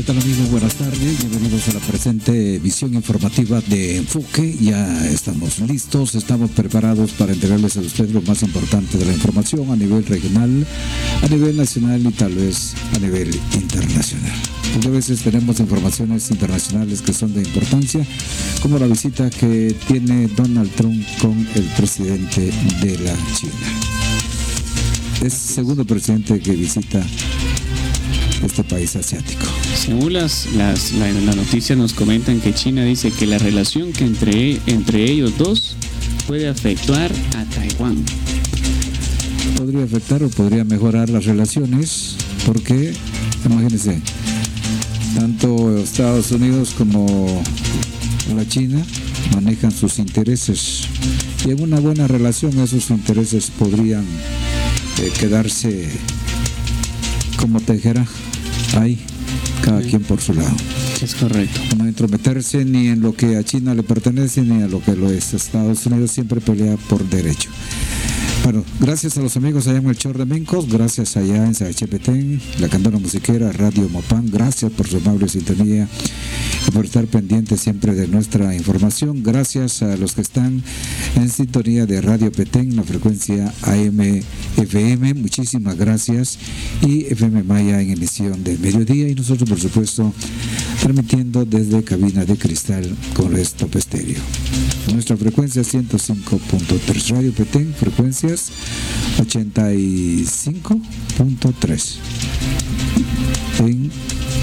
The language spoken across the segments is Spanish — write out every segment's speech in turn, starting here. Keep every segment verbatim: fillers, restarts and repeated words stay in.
¿Qué tal, amigos? Buenas tardes, bienvenidos a la presente visión informativa de Enfoque. Ya estamos listos, estamos preparados para entregarles a ustedes lo más importante de la información a nivel regional, a nivel nacional y tal vez a nivel internacional. Porque a veces tenemos informaciones internacionales que son de importancia, como la visita que tiene Donald Trump con el presidente de la China. Es el segundo presidente que visita este país asiático. Según las, las, la, la noticias nos comentan que China dice que la relación que entre, entre ellos dos puede afectar a Taiwán. Podría afectar o podría mejorar las relaciones, porque, imagínense, tanto Estados Unidos como la China manejan sus intereses, y en una buena relación esos intereses podrían eh, quedarse, como te dijera, ahí, cada sí. quien por su lado. Es correcto. No entrometerse ni en lo que a China le pertenece ni a lo que lo es. Estados Unidos siempre pelea por derecho. Bueno, gracias a los amigos allá en el Chor de Mencos, gracias allá en Sachepetén, la Candona Musiquera, Radio Mopán, gracias por su amable sintonía y por estar pendientes siempre de nuestra información. Gracias a los que están en sintonía de Radio Petén, la frecuencia A M F M, muchísimas gracias, y F M Maya en emisión de mediodía, y nosotros por supuesto transmitiendo desde cabina de cristal con Resto Estéreo. Nuestra frecuencia ciento cinco punto tres, Radio Petén, frecuencias ochenta y cinco punto tres en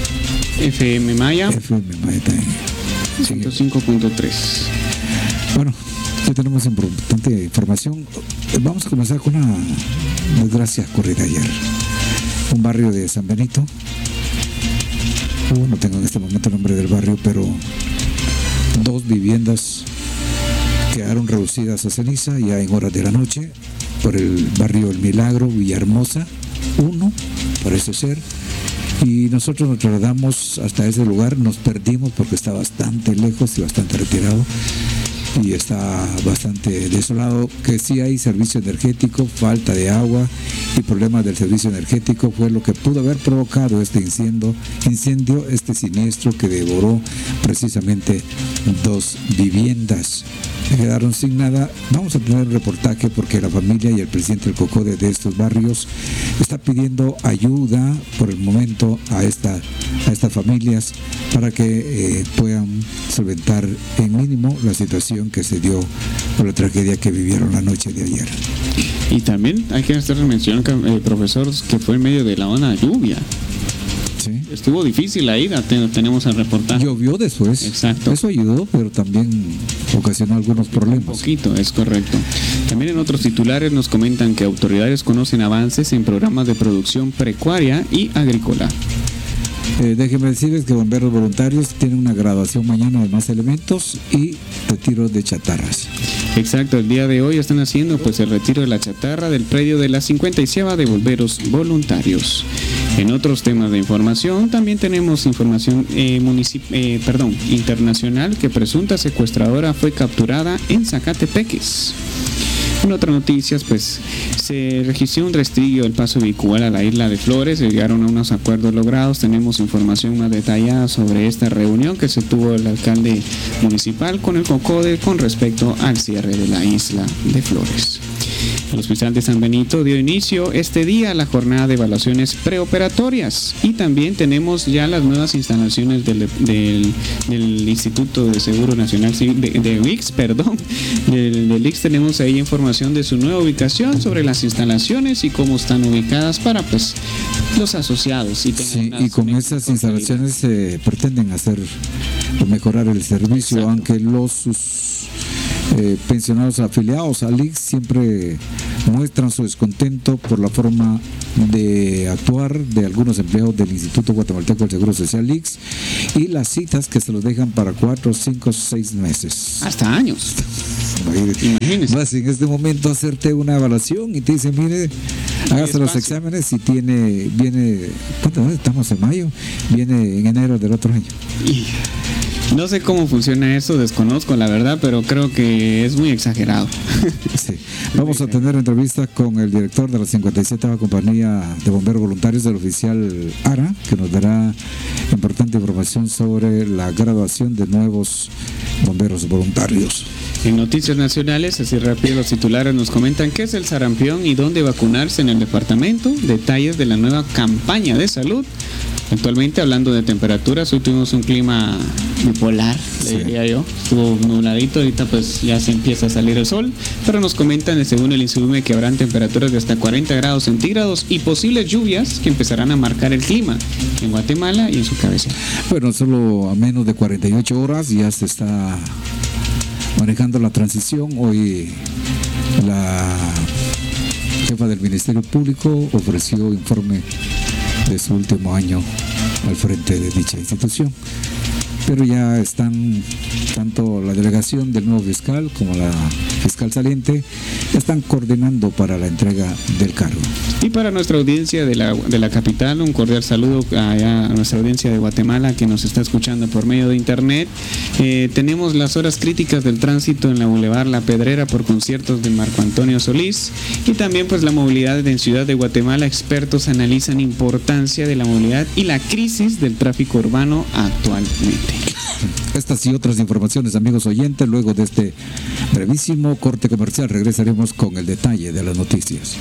F M Maya, F M Maya también ciento cinco punto tres. Bueno, ya tenemos importante información. Vamos a comenzar con una desgracia ocurrida ayer. Un barrio de San Benito, uh, no tengo en este momento el nombre del barrio, pero dos viviendas quedaron reducidas a ceniza ya en horas de la noche por el barrio El Milagro, Villahermosa uno, parece ser, y nosotros nos trasladamos hasta ese lugar. Nos perdimos porque está bastante lejos y bastante retirado y está bastante desolado. Que sí hay servicio energético, falta de agua y problemas del servicio energético fue lo que pudo haber provocado este incendio, incendio, este siniestro que devoró precisamente dos viviendas. Quedaron sin nada. Vamos a tener un reportaje porque la familia y el presidente del COCODE de estos barrios está pidiendo ayuda por el momento a, esta, a estas familias para que eh, puedan solventar en mínimo la situación que se dio por la tragedia que vivieron la noche de ayer. Y también hay que hacer mención, eh, profesor, que fue en medio de la onda de lluvia. Sí. Estuvo difícil la ida, tenemos el reportaje. Llovió después. Exacto. Eso ayudó, pero también ocasionó algunos problemas. Un poquito, es correcto. También en otros titulares nos comentan que autoridades conocen avances en programas de producción pecuaria y agrícola. Eh, déjenme decirles que bomberos voluntarios tienen una graduación mañana de más elementos y retiro de chatarras. Exacto, el día de hoy están haciendo pues el retiro de la chatarra del predio de la cincuenta y siete de bomberos voluntarios. En otros temas de información también tenemos información eh, municip- eh, perdón, internacional, que presunta secuestradora fue capturada en Zacatepeques. En otras noticias, pues se registró un restringio del paso vehicular a la isla de Flores, llegaron a unos acuerdos logrados. Tenemos información más detallada sobre esta reunión que se tuvo el alcalde municipal con el COCODE con respecto al cierre de la isla de Flores. El Hospital de San Benito dio inicio este día a la jornada de evaluaciones preoperatorias, y también tenemos ya las nuevas instalaciones del, del, del Instituto de Seguro Nacional Civil, de, de I X, perdón, del, del I X. Tenemos ahí información de su nueva ubicación, sobre las instalaciones y cómo están ubicadas para pues los asociados. Y, sí, y con esas instalaciones se eh, pretenden hacer o mejorar el servicio. Exacto. Aunque los sus Eh, pensionados afiliados al I X siempre muestran su descontento por la forma de actuar de algunos empleados del Instituto Guatemalteco del Seguro Social I X y las citas que se los dejan para cuatro, cinco, seis meses. Hasta años. Imagínese. Vas en este momento a hacerte una evaluación y te dicen, mire, hágase los exámenes y tiene, viene, ¿cuánto? Estamos en mayo, viene en enero del otro año. Y... No sé cómo funciona eso, desconozco la verdad, pero creo que es muy exagerado. Sí. Vamos a tener entrevista con el director de la cincuenta y siete Compañía de Bomberos Voluntarios, del oficial Ara, que nos dará importante información sobre la graduación de nuevos bomberos voluntarios. En noticias nacionales, así rápido, los titulares nos comentan qué es el sarampión y dónde vacunarse en el departamento, detalles de la nueva campaña de salud. Actualmente, hablando de temperaturas, hoy tuvimos un clima bipolar, Sí. diría yo. Estuvo nubladito, ahorita pues ya se empieza a salir el sol, pero nos comentan, según el INSUME, que habrán temperaturas de hasta cuarenta grados centígrados y posibles lluvias que empezarán a marcar el clima en Guatemala y en su cabecera. Bueno, solo a menos de cuarenta y ocho horas ya se está manejando la transición. Hoy la jefa del Ministerio Público ofreció informe de su último año al frente de dicha institución, pero ya están tanto la delegación del nuevo fiscal como la fiscal saliente están coordinando para la entrega del cargo. Y para nuestra audiencia de la, de la capital, un cordial saludo allá a nuestra audiencia de Guatemala que nos está escuchando por medio de internet. Eh, tenemos las horas críticas del tránsito en la Boulevard La Pedrera por conciertos de Marco Antonio Solís, y también pues la movilidad en Ciudad de Guatemala. Expertos analizan importancia de la movilidad y la crisis del tráfico urbano actualmente. Estas y otras informaciones, amigos oyentes, luego de este brevísimo corte comercial regresaremos con el detalle de las noticias.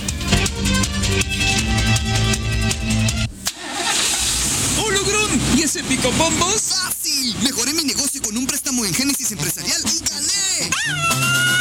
¡Hola, Gron! ¿Y ese pico bombos? ¡Fácil! Mejoré mi negocio con un préstamo en Génesis Empresarial y gané. ¡Ah!